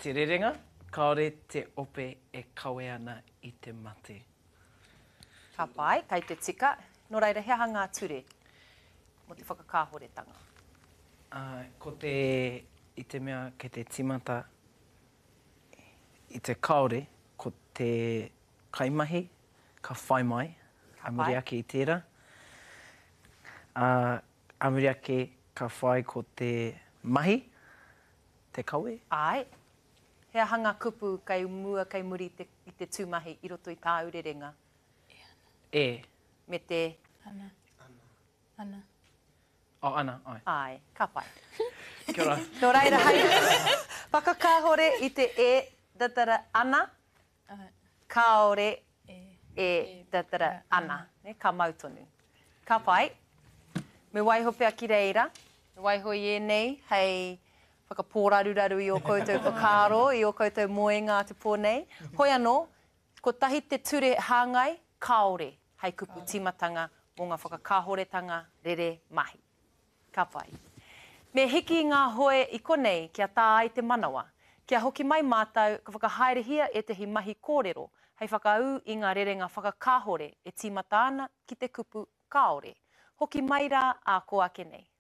te rerenga, kaore te ope e kawe ana i te mate. Ka pai, kai te tika. Nō reira, hea hanga ture mo te whakakāhoretanga? Ko te, i te mea ke te timata, i te kaore, ko te kaimahi, ka whai mai, amiri ake i tērā. Amiri ake ka whai ko te mahi, te kawe. Ai. Hea hanga kupu kai mua kai muri i te tūmahi i roto i tā urerenga? E. Me te... Ana. Ana. Ana, ai. Ai, ka pai. Kia ora. Nō reira, hei, whakakāhore i te e tatara ana, kaore e tatara ana, ka mautonu. Ka pai, me waiho pia ki reira, me waiho i nei, hei whakapōraruraru i o koutou whakaro, i o koutou moenga te pōnei. Hoi anō, ko tahi te ture hāngai, kaore, hei kupu timatanga o ngā whakakāhoretanga rere mahi. Ka pai. Me hiki ngā hoe i konei kia tā ai te manawa, kia hoki mai mātou ka whakahaerehia e te hi mahi kōrero, hei whakau i ngā rerenga whakakāhore e tīmata ana ki te kupu kaore. Hoki mai rā a ko ake nei.